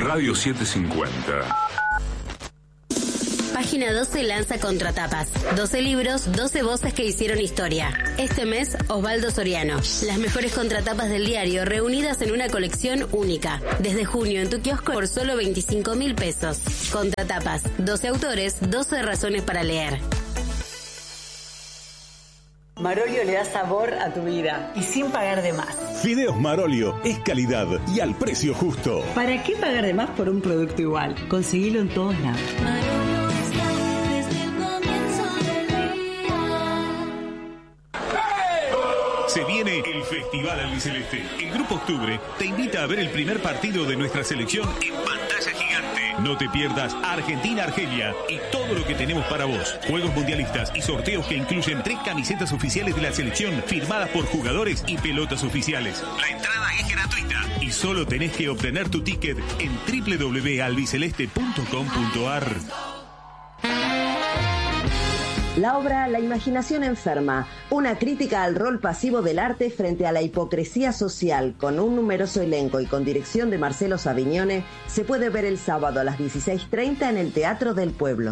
Radio 750. Página 12 lanza Contratapas. 12 libros, 12 voces que hicieron historia. Este mes, Osvaldo Soriano. Las mejores contratapas del diario reunidas en una colección única. Desde junio en tu kiosco por solo 25.000 pesos. Contratapas. 12 autores, 12 razones para leer. Marolio le da sabor a tu vida y sin pagar de más. Fideos Marolio es calidad y al precio justo. ¿Para qué pagar de más por un producto igual? Conseguilo en todos lados. Se viene el Festival Albiceleste. El Grupo Octubre te invita a ver el primer partido de nuestra selección en pantalla gigante. No te pierdas Argentina-Argelia y todo lo que tenemos para vos. Juegos mundialistas y sorteos que incluyen 3 camisetas oficiales de la selección firmadas por jugadores y pelotas oficiales. La entrada es gratuita y solo tenés que obtener tu ticket en www.albiceleste.com.ar. La obra La imaginación enferma, una crítica al rol pasivo del arte frente a la hipocresía social, con un numeroso elenco y con dirección de Marcelo Savignone, se puede ver el sábado a las 16:30 en el Teatro del Pueblo.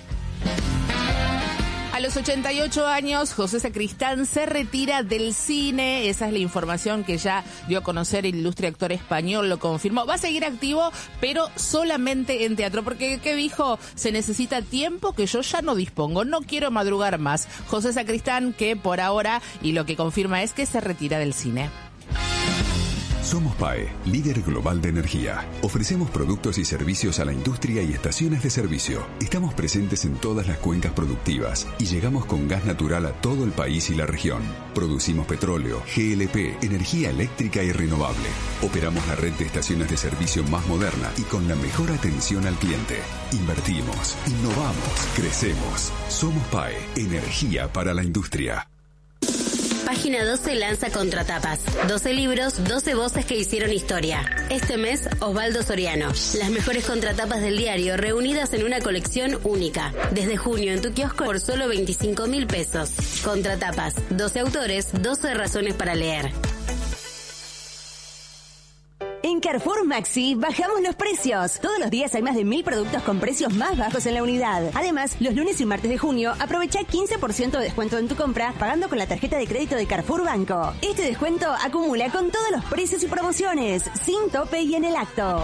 A los 88 años, José Sacristán se retira del cine. Esa es la información que ya dio a conocer el ilustre actor español, lo confirmó. Va a seguir activo, pero solamente en teatro, porque, ¿qué dijo? Se necesita tiempo que yo ya no dispongo, no quiero madrugar más. José Sacristán, que por ahora, y lo que confirma es que se retira del cine. Somos PAE, líder global de energía. Ofrecemos productos y servicios a la industria y estaciones de servicio. Estamos presentes en todas las cuencas productivas y llegamos con gas natural a todo el país y la región. Producimos petróleo, GLP, energía eléctrica y renovable. Operamos la red de estaciones de servicio más moderna y con la mejor atención al cliente. Invertimos, innovamos, crecemos. Somos PAE, energía para la industria. Página 12 lanza Contratapas. 12 libros, 12 voces que hicieron historia. Este mes, Osvaldo Soriano. Las mejores contratapas del diario reunidas en una colección única. Desde junio en tu kiosco por solo 25.000 pesos. Contratapas. 12 autores, 12 razones para leer. En Carrefour Maxi bajamos los precios. Todos los días hay más de 1.000 productos con precios más bajos en la unidad. Además, los lunes y martes de junio aprovecha 15% de descuento en tu compra pagando con la tarjeta de crédito de Carrefour Banco. Este descuento acumula con todos los precios y promociones, sin tope y en el acto.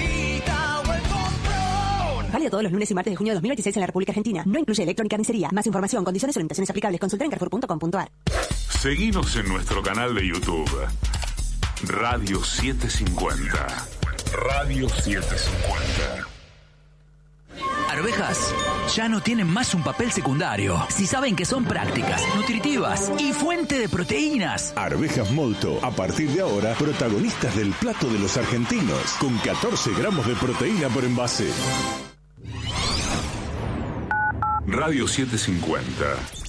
Válido todos los lunes y martes de junio de 2026 en la República Argentina. No incluye electrónica ni carnicería. Más información, condiciones o limitaciones aplicables. Consulta en carrefour.com.ar. Seguinos en nuestro canal de YouTube. Radio 750. Radio 750. Arvejas ya no tienen más un papel secundario. Si saben que son prácticas, nutritivas y fuente de proteínas. Arvejas Molto, a partir de ahora, protagonistas del plato de los argentinos, con 14 gramos de proteína por envase. Radio 750.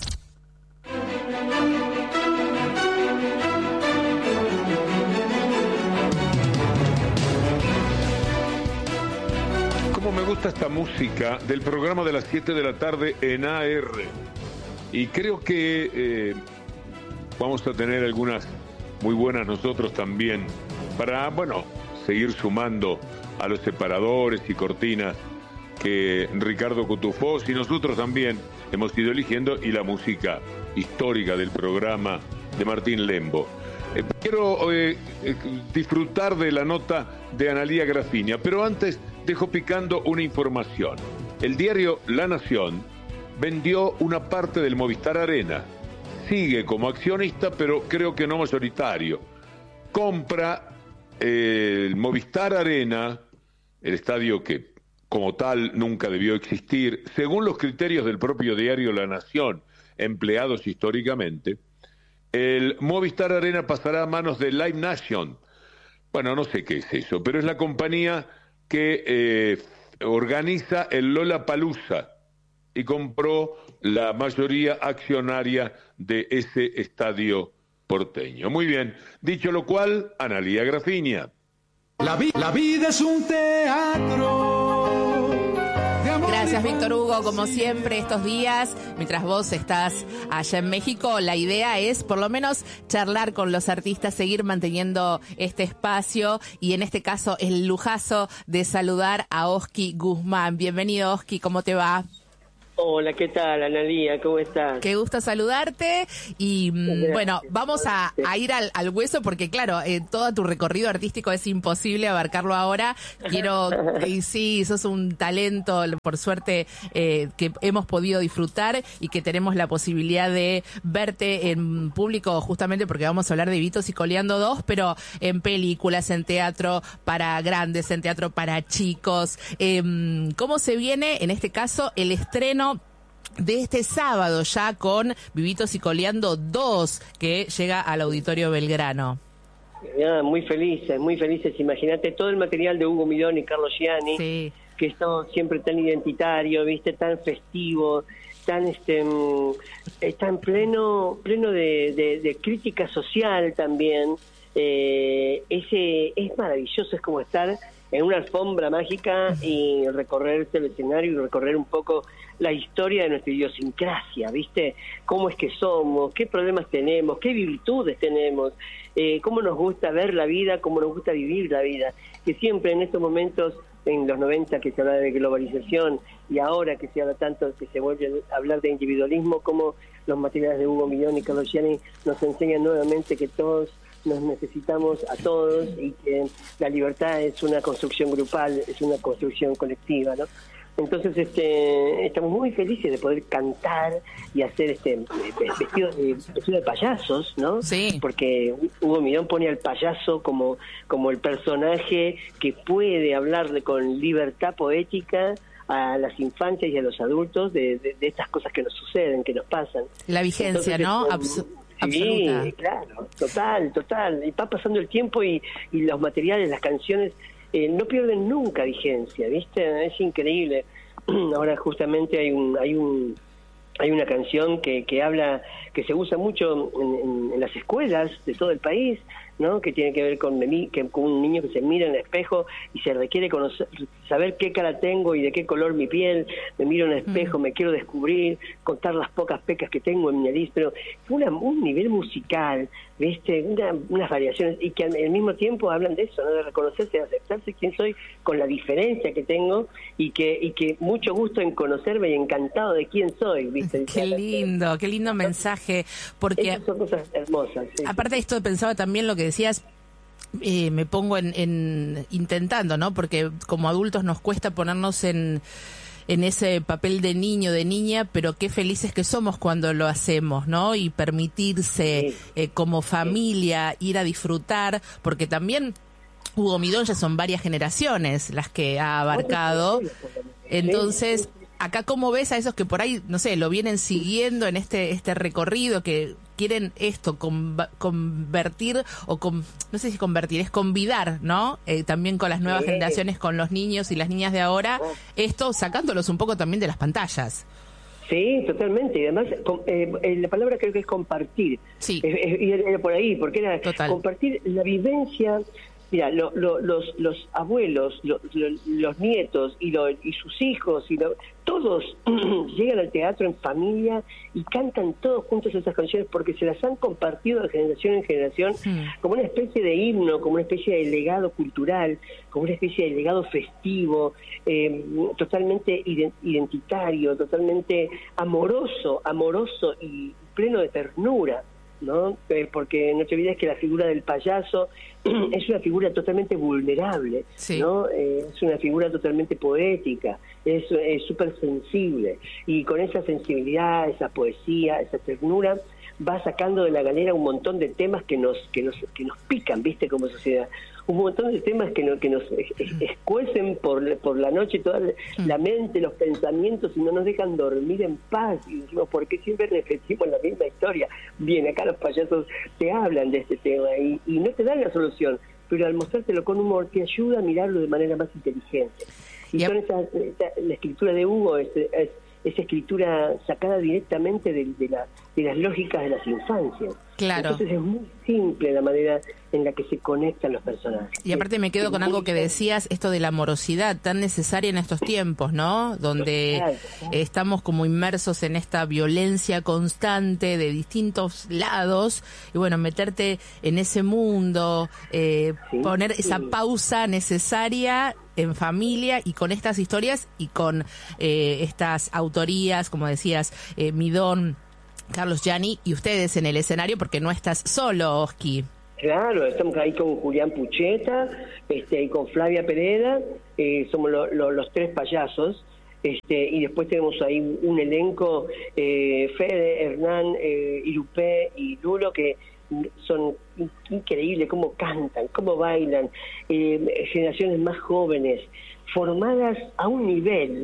Me gusta esta música del programa de las 7 de la tarde en AR y creo que vamos a tener algunas muy buenas nosotros también para, bueno, seguir sumando a los separadores y cortinas que Ricardo Cutufós y nosotros también hemos ido eligiendo, y la música histórica del programa de Martín Lembo. Quiero disfrutar de la nota de Analía Grafinia, pero antes dejo picando una información. El diario La Nación vendió una parte del Movistar Arena. Sigue como accionista, pero creo que no mayoritario. Compra el Movistar Arena, el estadio que como tal nunca debió existir, según los criterios del propio diario La Nación, empleados históricamente. El Movistar Arena pasará a manos de Live Nation. Bueno, no sé qué es eso, pero es la compañía que organiza el Lollapalooza y compró la mayoría accionaria de ese estadio porteño. Muy bien, dicho lo cual, Analía Grafinia. La vida es un teatro. Gracias, Víctor Hugo, como siempre estos días, mientras vos estás allá en México, la idea es por lo menos charlar con los artistas, seguir manteniendo este espacio y en este caso el lujazo de saludar a Oski Guzmán. Bienvenido, Oski, ¿cómo te va? Hola, ¿qué tal, Analía? ¿Cómo estás? Qué gusto saludarte y bueno, vamos a ir al hueso porque claro, todo tu recorrido artístico es imposible abarcarlo ahora. Y sí, sos un talento, por suerte, que hemos podido disfrutar y que tenemos la posibilidad de verte en público justamente porque vamos a hablar de Vivitos y Coleando 2, pero en películas, en teatro para grandes, en teatro para chicos. ¿Cómo se viene, en este caso, el estreno de este sábado ya con Vivitos y Coleando 2 que llega al Auditorio Belgrano? Muy felices. Imagínate todo el material de Hugo Midón y Carlos Gianni, sí, que es todo siempre tan identitario, viste, tan festivo, tan pleno de crítica social también. Es maravilloso, es como estar en una alfombra mágica y recorrer el escenario y recorrer un poco la historia de nuestra idiosincrasia, ¿viste? Cómo es que somos, qué problemas tenemos, qué virtudes tenemos, cómo nos gusta ver la vida, cómo nos gusta vivir la vida. Que siempre en estos momentos, en los 90 que se habla de globalización y ahora que se habla tanto, que se vuelve a hablar de individualismo, como los materiales de Hugo Midón y Carlos Gianni nos enseñan nuevamente que todos nos necesitamos a todos y que la libertad es una construcción grupal, es una construcción colectiva, ¿no? Entonces estamos muy felices de poder cantar y hacer vestido de payasos, ¿no? Sí. Porque Hugo Midón pone al payaso como el personaje que puede hablarle con libertad poética a las infancias y a los adultos de estas cosas que nos suceden, que nos pasan. La vigencia, entonces, ¿no? Absoluta. Sí, claro, total. Y va pasando el tiempo y los materiales, las canciones no pierden nunca vigencia, ¿viste? Es increíble. Ahora justamente hay una canción que habla, que se usa mucho en las escuelas de todo el país, ¿no? Que tiene que ver con un niño que se mira en el espejo y se requiere saber qué cara tengo y de qué color mi piel. Me miro en el espejo, me quiero descubrir, contar las pocas pecas que tengo en mi nariz, pero un nivel musical, ¿viste? Unas variaciones y que al mismo tiempo hablan de eso, ¿no? De reconocerse, de aceptarse quién soy con la diferencia que tengo y que mucho gusto en conocerme y encantado de quién soy, ¿viste? Qué lindo mensaje, porque esas son cosas hermosas. Sí. Aparte de esto pensaba también lo que decías, me pongo en intentando, ¿no? Porque como adultos nos cuesta ponernos en ese papel de niño, de niña, pero qué felices que somos cuando lo hacemos, ¿no? Y permitirse como familia ir a disfrutar, porque también Hugo Midón ya son varias generaciones las que ha abarcado. Entonces, acá, ¿cómo ves a esos que por ahí, no sé, lo vienen siguiendo en este recorrido, que quieren esto, convertir, no sé si convertir, es convidar, ¿no? También con las nuevas generaciones, con los niños y las niñas de ahora, esto sacándolos un poco también de las pantallas. Sí, totalmente. Y además, la palabra creo que es compartir. Sí. Era por ahí, porque era compartir la vivencia. Mira, los abuelos, los nietos y sus hijos, todos llegan al teatro en familia y cantan todos juntos esas canciones porque se las han compartido de generación en generación como una especie de himno, como una especie de legado cultural, como una especie de legado festivo, totalmente identitario, totalmente amoroso y pleno de ternura, ¿no? Porque no te olvides que la figura del payaso es una figura totalmente vulnerable, sí, ¿no? Es una figura totalmente poética, es súper sensible, y con esa sensibilidad, esa poesía, esa ternura, va sacando de la galera un montón de temas que nos pican, ¿viste? Como sociedad. Un montón de temas que nos escuecen por la noche toda la mente, los pensamientos, y no nos dejan dormir en paz. Y decimos, ¿por qué siempre repetimos la misma historia? Bien, acá los payasos te hablan de este tema y no te dan la solución, pero al mostrártelo con humor te ayuda a mirarlo de manera más inteligente. Y son la escritura de Hugo es esa escritura sacada directamente de las lógicas de las infancias. Claro. Entonces es muy simple la manera en la que se conectan los personajes. Y aparte me quedo con algo que decías, esto de la amorosidad tan necesaria en estos tiempos, ¿no? Donde estamos como inmersos en esta violencia constante de distintos lados, y bueno, meterte en ese mundo, poner esa pausa necesaria en familia y con estas historias y con estas autorías, como decías, Midón, Carlos Gianni y ustedes en el escenario, porque no estás solo, Oski. Claro, estamos ahí con Julián Pucheta, y con Flavia Pereda, somos los tres payasos, y después tenemos ahí un elenco, Fede, Hernán, Irupé y Lulo, que son increíbles, cómo cantan, cómo bailan, generaciones más jóvenes, formadas a un nivel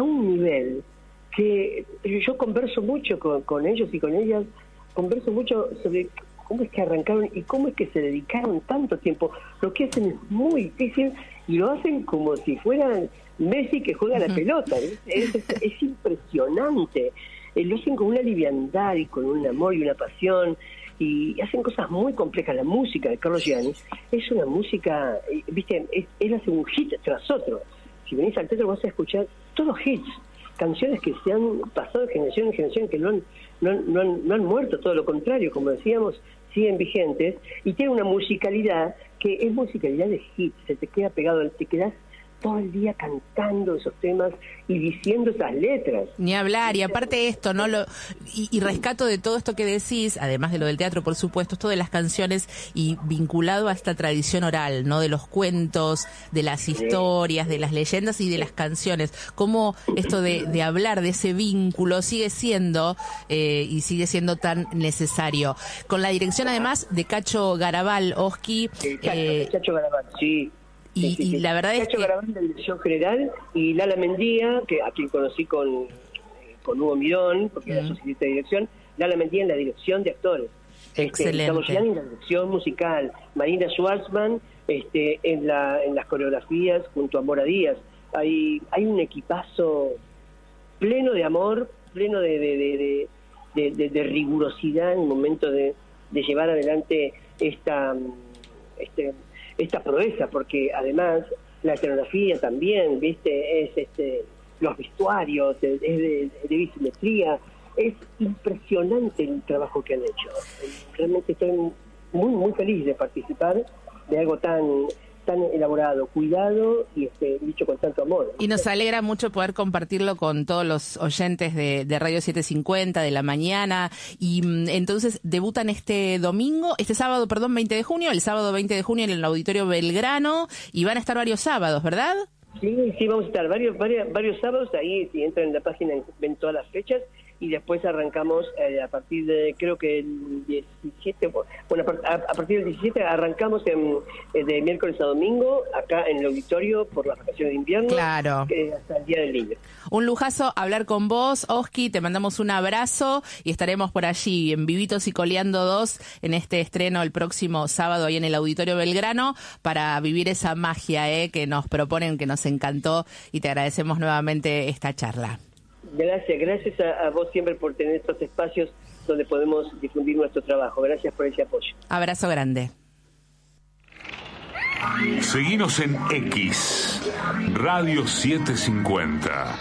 que yo converso mucho con ellos y con ellas, converso mucho sobre cómo es que arrancaron y cómo es que se dedicaron tanto tiempo. Lo que hacen es muy difícil y lo hacen como si fueran Messi que juega la pelota. Es impresionante. Lo hacen con una liviandad y con un amor y una pasión, y hacen cosas muy complejas. La música de Carlos Gianni es una música, viste, él hace un hit tras otro. Si venís al teatro vas a escuchar todos hits, canciones que se han pasado de generación en generación, que no han muerto, todo lo contrario, como decíamos, siguen vigentes, y tiene una musicalidad que es musicalidad de hit, se te queda pegado, te quedás todo el día cantando esos temas y diciendo esas letras. Ni hablar, y aparte esto, ¿no? Y rescato de todo esto que decís, además de lo del teatro, por supuesto, esto de las canciones y vinculado a esta tradición oral, ¿no? De los cuentos, de las historias, de las leyendas y de las canciones. Cómo esto de hablar de ese vínculo sigue siendo y sigue siendo tan necesario. Con la dirección, además, de Cacho Garabal, Oski. Cacho Garabal, sí. Y la verdad es que Garabal, la dirección general, y Lala Mendía, que a quien conocí con Hugo Midón, porque era su asistente de dirección, Lala Mendía en la dirección de actores. Excelente. Carlos Gianni en la dirección musical, Marina Schwartzman en las coreografías junto a Mora Díaz. Hay un equipazo pleno de amor, pleno de rigurosidad en el momento de llevar adelante esta proeza, porque además la escenografía también, viste, es los vestuarios, es de bisimetría, es impresionante el trabajo que han hecho. Realmente estoy muy muy feliz de participar de algo tan elaborado, cuidado y dicho con tanto amor. Y nos alegra mucho poder compartirlo con todos los oyentes de Radio 750 de la mañana. Y entonces debutan este sábado, 20 de junio, el sábado 20 de junio en el Auditorio Belgrano, y van a estar varios sábados, ¿verdad? Sí, vamos a estar varios sábados. Ahí, si entran en la página, ven todas las fechas. Y después arrancamos a partir de, creo que el 17, bueno, a partir del 17 arrancamos de miércoles a domingo, acá en el auditorio por las vacaciones de invierno. Claro. Hasta el Día del Niño. Un lujazo hablar con vos, Oski, te mandamos un abrazo y estaremos por allí en Vivitos y Coleando 2 en este estreno el próximo sábado ahí en el Auditorio Belgrano para vivir esa magia que nos proponen, que nos encantó, y te agradecemos nuevamente esta charla. Gracias a vos siempre por tener estos espacios donde podemos difundir nuestro trabajo. Gracias por ese apoyo. Abrazo grande. Seguinos en X, Radio 750.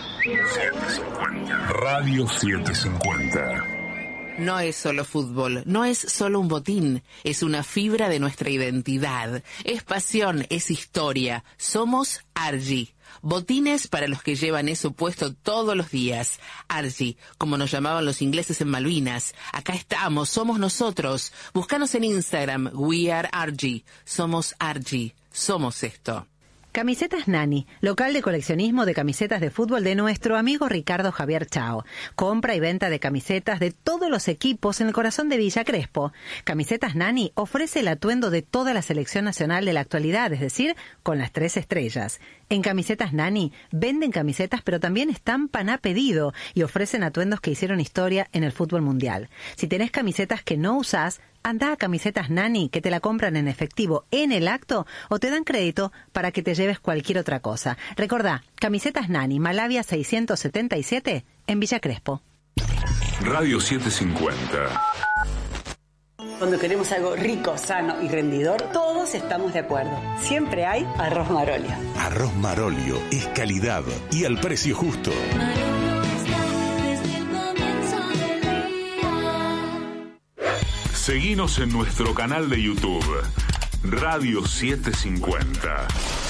Radio 750. No es solo fútbol, no es solo un botín, es una fibra de nuestra identidad. Es pasión, es historia. Somos Argy. Botines para los que llevan eso puesto todos los días. Argy, como nos llamaban los ingleses en Malvinas. Acá estamos, somos nosotros. Búscanos en Instagram, We Are Argy. Somos Argy, somos esto. Camisetas Nani, local de coleccionismo de camisetas de fútbol de nuestro amigo Ricardo Javier Chao. Compra y venta de camisetas de todos los equipos en el corazón de Villa Crespo. Camisetas Nani ofrece el atuendo de toda la selección nacional de la actualidad, es decir, con las 3 estrellas. En Camisetas Nani venden camisetas, pero también estampan a pedido y ofrecen atuendos que hicieron historia en el fútbol mundial. Si tenés camisetas que no usás, anda a Camisetas Nani, que te la compran en efectivo en el acto o te dan crédito para que te lleves cualquier otra cosa. Recordá, Camisetas Nani, Malavia 677, en Villa Crespo. Radio 750. Cuando queremos algo rico, sano y rendidor, todos estamos de acuerdo. Siempre hay Arroz Marolio. Arroz Marolio es calidad y al precio justo. Seguinos en nuestro canal de YouTube, Radio 750.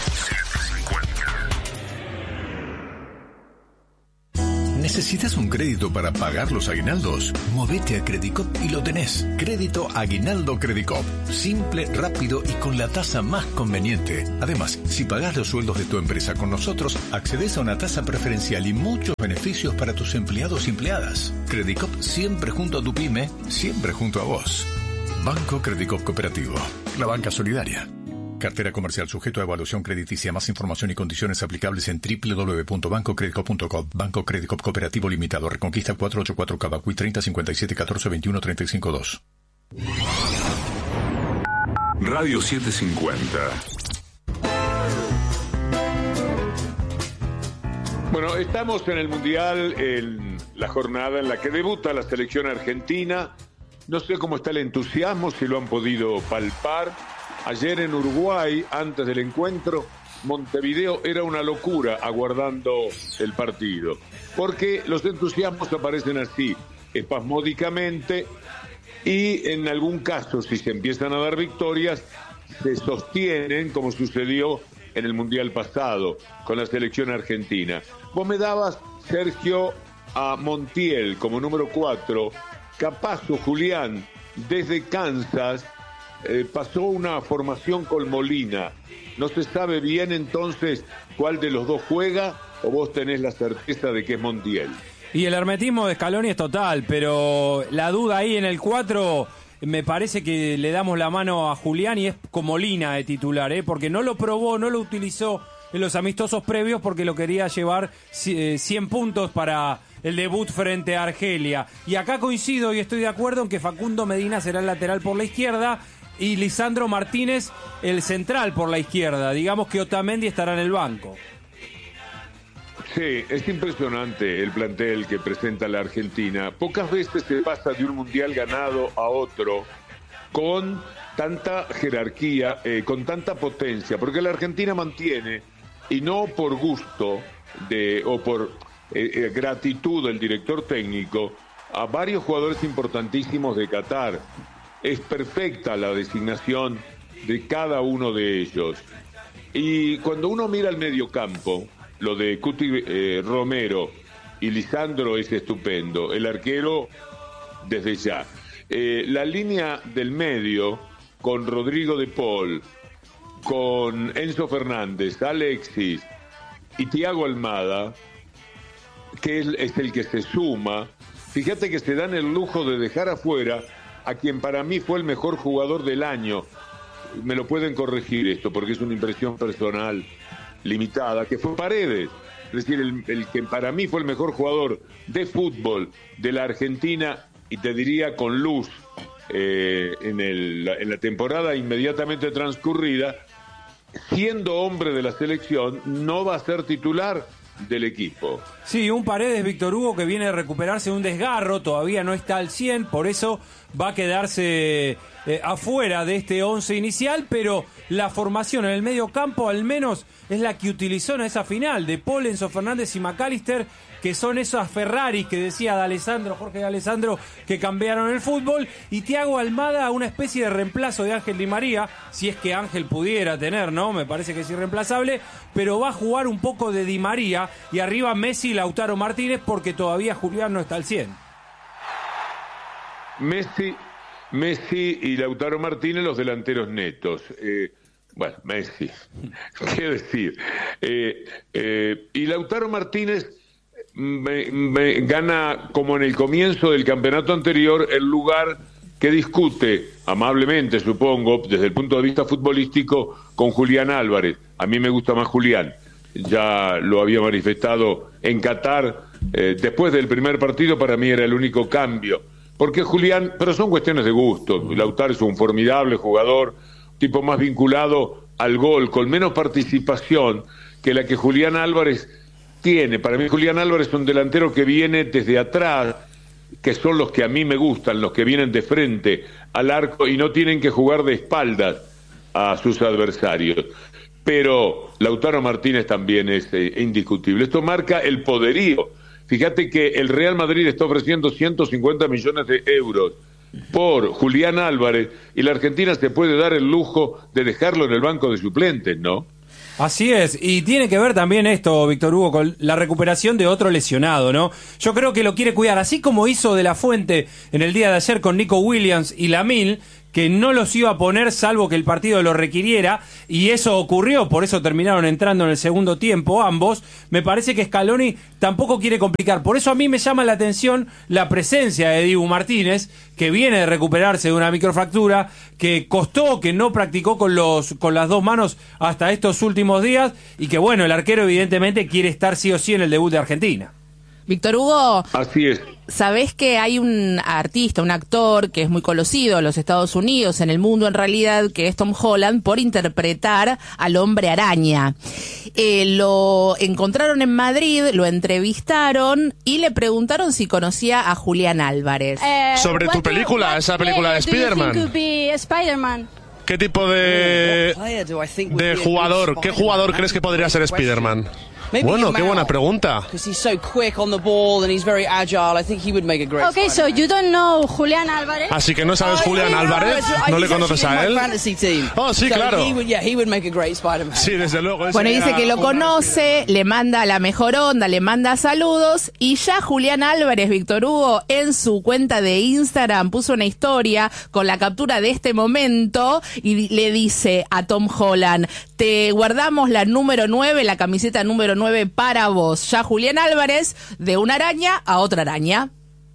¿Necesitas un crédito para pagar los aguinaldos? Movete a Credicop y lo tenés. Crédito Aguinaldo Credicop. Simple, rápido y con la tasa más conveniente. Además, si pagás los sueldos de tu empresa con nosotros, accedes a una tasa preferencial y muchos beneficios para tus empleados y empleadas. Credicop siempre junto a tu pyme, siempre junto a vos. Banco Credicop Cooperativo. La banca solidaria. Cartera comercial sujeto a evaluación crediticia. Más información y condiciones aplicables en www.bancocredicop.com. Banco Credicop Cooperativo Limitado. Reconquista 484 Cavacuy 30 57 14 21 35 2. Radio 750. Bueno, estamos en el Mundial, en la jornada en la que debuta la selección argentina. No sé cómo está el entusiasmo, si lo han podido palpar. Ayer en Uruguay, antes del encuentro, Montevideo era una locura aguardando el partido. Porque los entusiasmos aparecen así, espasmódicamente, y en algún caso, si se empiezan a dar victorias, se sostienen, como sucedió en el Mundial pasado, con la selección argentina. Vos me dabas, Sergio, a Montiel como número 4, Capazo Julián, desde Kansas, pasó una formación con Molina. No se sabe bien entonces cuál de los dos juega, o vos tenés la certeza de que es Montiel. Y el hermetismo de Scaloni es total, pero la duda ahí en el 4, me parece que le damos la mano a Julián y es con Molina de titular, porque no lo probó, no lo utilizó en los amistosos previos porque lo quería llevar 100 puntos para el debut frente a Argelia. Y acá coincido y estoy de acuerdo en que Facundo Medina será el lateral por la izquierda y Lisandro Martínez el central por la izquierda. Digamos que Otamendi estará en el banco. Sí, es impresionante el plantel que presenta la Argentina. Pocas veces se pasa de un mundial ganado a otro con tanta jerarquía, con tanta potencia, porque la Argentina mantiene, y no por gusto o por gratitud del director técnico, a varios jugadores importantísimos de Qatar. Es perfecta la designación de cada uno de ellos. Y cuando uno mira el mediocampo, lo de Cuti Romero y Lisandro es estupendo. El arquero, desde ya. La línea del medio, con Rodrigo de Paul, con Enzo Fernández, Alexis y Thiago Almada, que es el que se suma. Fíjate que se dan el lujo de dejar afuera a quien para mí fue el mejor jugador del año. Me lo pueden corregir esto, porque es una impresión personal limitada, que fue Paredes. Es decir, el que para mí fue el mejor jugador de fútbol de la Argentina, y te diría con luz, en la temporada inmediatamente transcurrida, siendo hombre de la selección, no va a ser titular del equipo. Sí, un Paredes, Víctor Hugo, que viene de recuperarse de un desgarro, todavía no está al 100, por eso va a quedarse afuera de este 11 inicial, pero la formación en el medio campo al menos es la que utilizó en esa final, de Paul, Enzo Fernández y McAllister, que son esas Ferraris que decía Jorge D'Alessandro, que cambiaron el fútbol, y Thiago Almada, una especie de reemplazo de Ángel Di María, si es que Ángel pudiera tener, ¿no? Me parece que es irreemplazable, pero va a jugar un poco de Di María, y arriba Messi y Lautaro Martínez, porque todavía Julián no está al 100. Messi y Lautaro Martínez, los delanteros netos. Bueno, Messi, qué decir. Y Lautaro Martínez me gana, como en el comienzo del campeonato anterior, el lugar que discute, amablemente supongo, desde el punto de vista futbolístico, con Julián Álvarez. A mí me gusta más Julián, ya lo había manifestado en Qatar. Después del primer partido, para mí era el único cambio, porque Julián, pero son cuestiones de gusto. Lautaro es un formidable jugador, tipo más vinculado al gol, con menos participación que la que Julián Álvarez tiene. Para mí Julián Álvarez es un delantero que viene desde atrás que son los que a mí me gustan, los que vienen de frente al arco y no tienen que jugar de espaldas a sus adversarios. Pero Lautaro Martínez también es indiscutible. Esto marca el poderío. Fíjate que el Real Madrid está ofreciendo 150 millones de euros por Julián Álvarez y la Argentina se puede dar el lujo de dejarlo en el banco de suplentes, ¿no? Así es, y tiene que ver también esto, Víctor Hugo, con la recuperación de otro lesionado, ¿no? Yo creo que lo quiere cuidar, así como hizo De La Fuente en el día de ayer con Nico Williams y Lamil, que no los iba a poner salvo que el partido lo requiriera, y eso ocurrió, por eso terminaron entrando en el segundo tiempo ambos. Me parece que Scaloni tampoco quiere complicar, por eso a mí me llama la atención la presencia de Dibu Martínez, que viene de recuperarse de una microfractura, que costó, que no practicó con las dos manos hasta estos últimos días, y que bueno, el arquero evidentemente quiere estar sí o sí en el debut de Argentina. Víctor Hugo, así es. ¿Sabés que hay un artista, un actor que es muy conocido en los Estados Unidos, en el mundo en realidad, que es Tom Holland, por interpretar al Hombre Araña? Lo encontraron en Madrid, lo entrevistaron y le preguntaron si conocía a Julián Álvarez. Sobre tu película, esa película de Spider-Man. ¿Qué tipo de jugador, qué jugador crees que podría ser Spider-Man? Bueno, qué buena pregunta. Okay, so you don't know Julián Álvarez? Así que no sabes Julián Álvarez, no le conoces a él. Oh, sí, claro. Sí, desde luego. Bueno, dice que lo conoce, le manda la mejor onda, le manda saludos, y ya Julián Álvarez, Víctor Hugo, en su cuenta de Instagram puso una historia con la captura de este momento y le dice a Tom Holland: te guardamos la número 9, la camiseta número 9 para vos. Ya Julián Álvarez, de una araña a otra araña.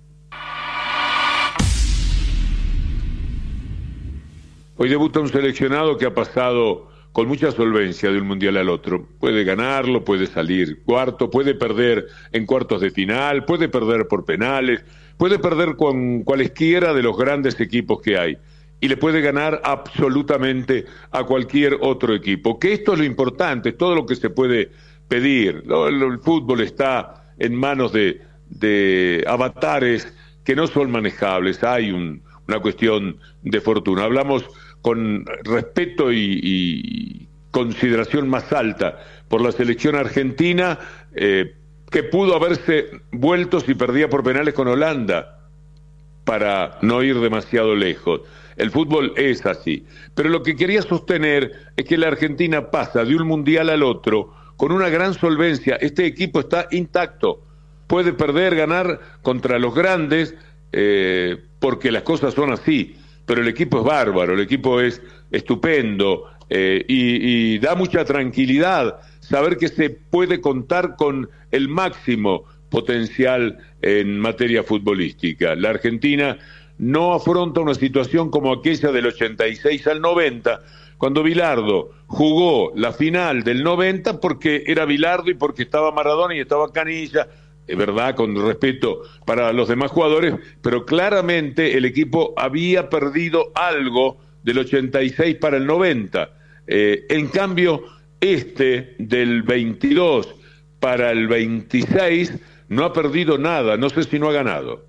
Hoy debuta un seleccionado que ha pasado con mucha solvencia de un mundial al otro. Puede ganarlo, puede salir cuarto, puede perder en cuartos de final, puede perder por penales, puede perder con cualesquiera de los grandes equipos que hay. Y le puede ganar absolutamente a cualquier otro equipo. Que esto es lo importante, es todo lo que se puede pedir. El fútbol está en manos de avatares que no son manejables. Hay una cuestión de fortuna. Hablamos con respeto y consideración más alta por la selección argentina, que pudo haberse vuelto si perdía por penales con Holanda, para no ir demasiado lejos. El fútbol es así. Pero lo que quería sostener es que la Argentina pasa de un mundial al otro con una gran solvencia. Este equipo está intacto. Puede perder, ganar contra los grandes, porque las cosas son así. Pero el equipo es bárbaro, el equipo es estupendo, y da mucha tranquilidad saber que se puede contar con el máximo potencial en materia futbolística. La Argentina no afronta una situación como aquella del 86 al 90, cuando Bilardo jugó la final del 90 porque era Bilardo y porque estaba Maradona y estaba Canilla, es verdad, con respeto para los demás jugadores, pero claramente el equipo había perdido algo del 86 para el 90. En cambio, del 22 para el 26 no ha perdido nada, no sé si no ha ganado.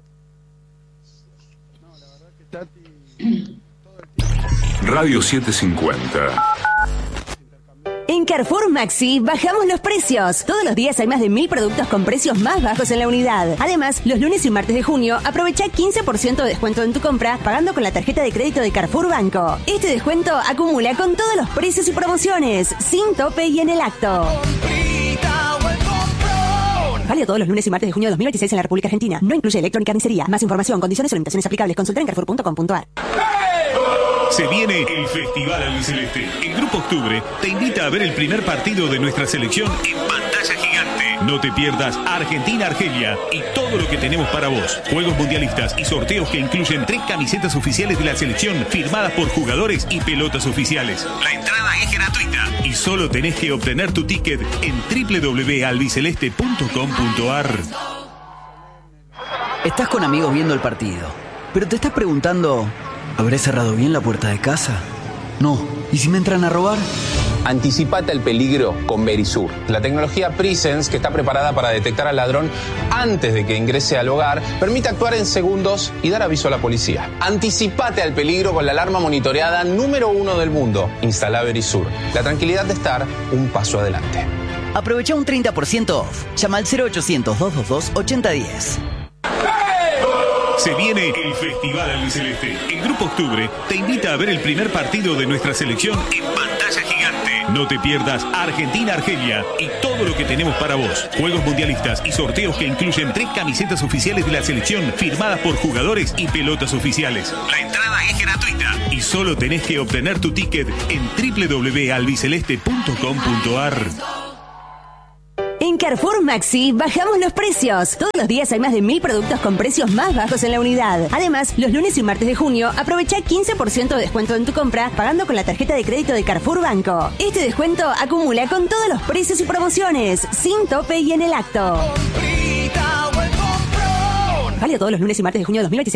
Radio 750. En Carrefour Maxi bajamos los precios. Todos los días hay más de 1000 productos con precios más bajos en la unidad. Además, los lunes y martes de junio aprovecha 15% de descuento en tu compra pagando con la tarjeta de crédito de Carrefour Banco. Este descuento acumula con todos los precios y promociones, sin tope y en el acto. Válido todos los lunes y martes de junio de 2026 en la República Argentina. No incluye electrónica ni carnicería. Más información, condiciones o limitaciones aplicables. Consulta en carrefour.com.ar. Se viene el Festival Albiceleste. El Grupo Octubre te invita a ver el primer partido de nuestra selección en pantalla gigante. No te pierdas Argentina-Argelia y todo lo que tenemos para vos. Juegos mundialistas y sorteos que incluyen 3 camisetas oficiales de la selección firmadas por jugadores y pelotas oficiales. La entrada es gratuita y solo tenés que obtener tu ticket en www.albiceleste.com.ar. Estás con amigos viendo el partido, pero te estás preguntando: ¿habré cerrado bien la puerta de casa? No. ¿Y si me entran a robar? Anticipate al peligro con Verisur, la tecnología Presence que está preparada para detectar al ladrón antes de que ingrese al hogar, permite actuar en segundos y dar aviso a la policía. Anticipate al peligro con la alarma monitoreada número 1 del mundo. Instala Verisur, la tranquilidad de estar un paso adelante. Aprovecha un 30% off. Llama al 0800-222-8010. Se viene el Festival Albiceleste. El Grupo Octubre te invita a ver el primer partido de nuestra selección en pantalla gigante. No te pierdas Argentina-Argelia y todo lo que tenemos para vos. Juegos mundialistas y sorteos que incluyen 3 camisetas oficiales de la selección firmadas por jugadores y pelotas oficiales. La entrada es gratuita y solo tenés que obtener tu ticket en www.albiceleste.com.ar. En Carrefour Maxi bajamos los precios. Todos los días hay más de 1000 productos con precios más bajos en la unidad. Además, los lunes y martes de junio aprovecha 15% de descuento en tu compra pagando con la tarjeta de crédito de Carrefour Banco. Este descuento acumula con todos los precios y promociones, sin tope y en el acto. Válido todos los lunes y martes de junio de 2026.